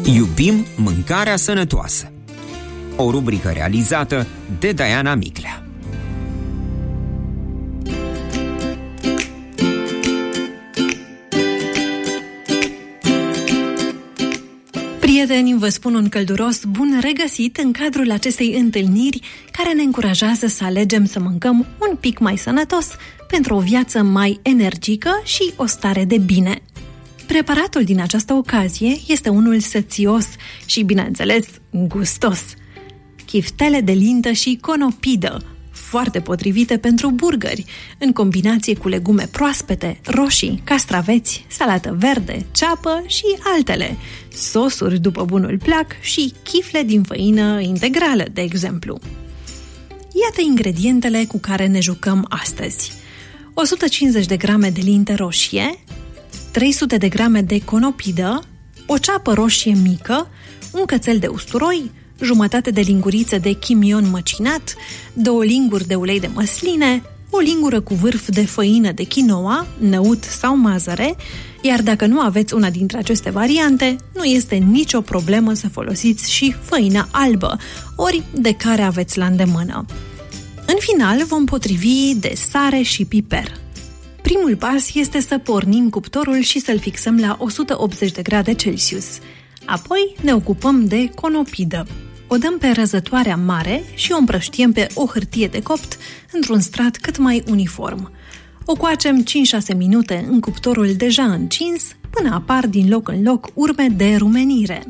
Iubim mâncarea sănătoasă. O rubrică realizată de Diana Miclea. Prieteni, vă spun un călduros bun regăsit în cadrul acestei întâlniri care ne încurajează să alegem să mâncăm un pic mai sănătos pentru o viață mai energică și o stare de bine. Preparatul din această ocazie este unul sățios și, bineînțeles, gustos. Chiftele de lintă și conopidă, foarte potrivite pentru burgeri, în combinație cu legume proaspete, roșii, castraveți, salată verde, ceapă și altele, sosuri după bunul plac și chifle din făină integrală, de exemplu. Iată ingredientele cu care ne jucăm astăzi. 150 de grame de linte roșie, 300 de grame de conopidă, o ceapă roșie mică, un cățel de usturoi, jumătate de linguriță de chimion măcinat, 2 linguri de ulei de măsline, o lingură cu vârf de făină de quinoa, năut sau mazăre, iar dacă nu aveți una dintre aceste variante, nu este nicio problemă să folosiți și făina albă, ori de care aveți la îndemână. În final vom potrivi de sare și piper. Primul pas este să pornim cuptorul și să-l fixăm la 180 de grade Celsius. Apoi ne ocupăm de conopidă. O dăm pe răzătoarea mare și o împrăștiem pe o hârtie de copt într-un strat cât mai uniform. O coacem 5-6 minute în cuptorul deja încins până apar din loc în loc urme de rumenire.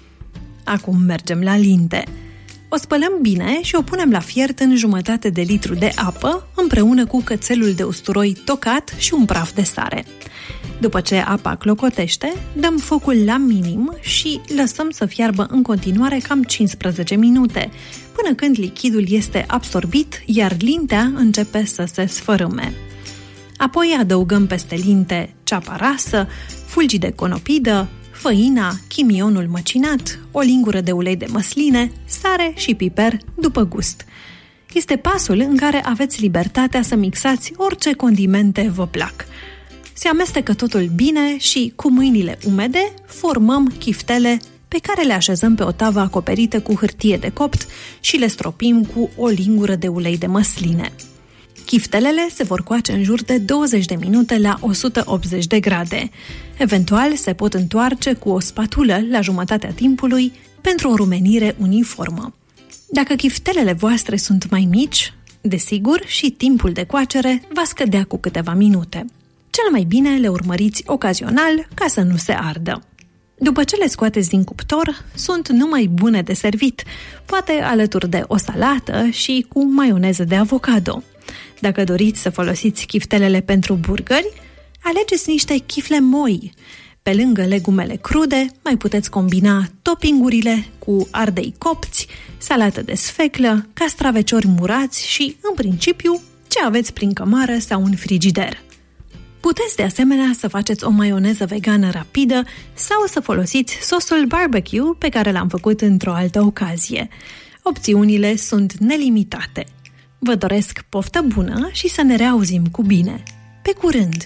Acum mergem la linte. O spălăm bine și o punem la fiert în jumătate de litru de apă, împreună cu cățelul de usturoi tocat și un praf de sare. După ce apa clocotește, dăm focul la minim și lăsăm să fiarbă în continuare cam 15 minute, până când lichidul este absorbit, iar lintea începe să se sfărâme. Apoi adăugăm peste linte ceapa rasă, fulgi de conopidă, făina, chimionul măcinat, o lingură de ulei de măsline, sare și piper după gust. Este pasul în care aveți libertatea să mixați orice condimente vă plac. Se amestecă totul bine și, cu mâinile umede, formăm chiftele pe care le așezăm pe o tavă acoperită cu hârtie de copt și le stropim cu o lingură de ulei de măsline. Chiftelele se vor coace în jur de 20 de minute la 180 de grade. Eventual se pot întoarce cu o spatulă la jumătatea timpului pentru o rumenire uniformă. Dacă chiftelele voastre sunt mai mici, desigur, și timpul de coacere va scădea cu câteva minute. Cel mai bine le urmăriți ocazional ca să nu se ardă. După ce le scoateți din cuptor, sunt numai bune de servit, poate alături de o salată și cu maioneză de avocado. Dacă doriți să folosiți chiftelele pentru burgeri, alegeți niște chifle moi. Pe lângă legumele crude, mai puteți combina toppingurile cu ardei copți, salată de sfeclă, castraveciori murați și, în principiu, ce aveți prin cămară sau în frigider. Puteți de asemenea să faceți o maioneză vegană rapidă sau să folosiți sosul barbecue pe care l-am făcut într-o altă ocazie. Opțiunile sunt nelimitate. Vă doresc poftă bună și să ne reauzim cu bine. Pe curând!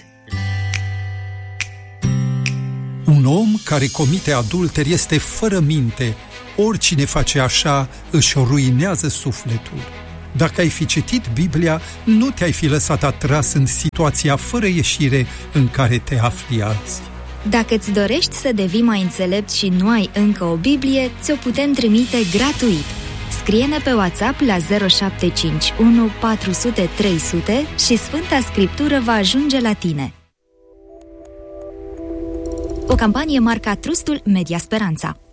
Un om care comite adulter este fără minte. Oricine face așa își ruinează sufletul. Dacă ai fi citit Biblia, nu te-ai fi lăsat atras în situația fără ieșire în care te afli azi. Dacă îți dorești să devii mai înțelept și nu ai încă o Biblie, ți-o putem trimite gratuit. Scrie-ne pe WhatsApp la 0751 400 300 și Sfânta Scriptură va ajunge la tine. O campanie marca Trustul Media Speranța.